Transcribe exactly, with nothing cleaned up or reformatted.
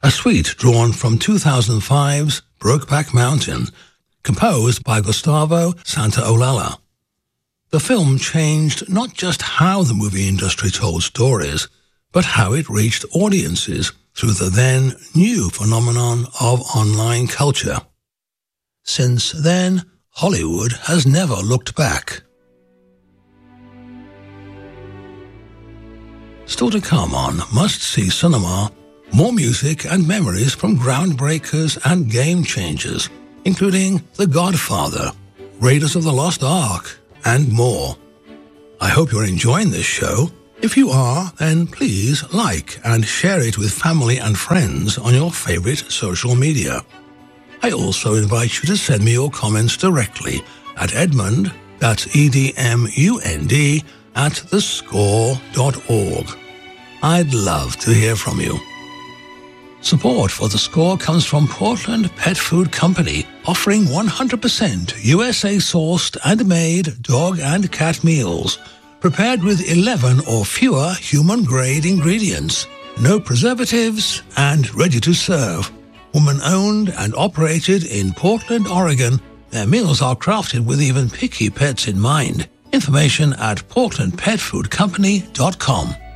a suite drawn from two thousand five's Brokeback Mountain, composed by Gustavo Santaolalla. The film changed not just how the movie industry told stories, but how it reached audiences through the then new phenomenon of online culture. Since then, Hollywood has never looked back. Still to come on Must See Cinema, more music and memories from groundbreakers and game changers, including The Godfather, Raiders of the Lost Ark, and more. I hope you're enjoying this show. If you are, then please like and share it with family and friends on your favorite social media. I also invite you to send me your comments directly at Edmund, that's E D M U N D, at the score dot org. I'd love to hear from you. Support for The Score comes from Portland Pet Food Company, offering one hundred percent U S A-sourced and made dog and cat meals, prepared with eleven or fewer human-grade ingredients, no preservatives, and ready to serve. Woman-owned and operated in Portland, Oregon, their meals are crafted with even picky pets in mind. Information at portland pet food company dot com.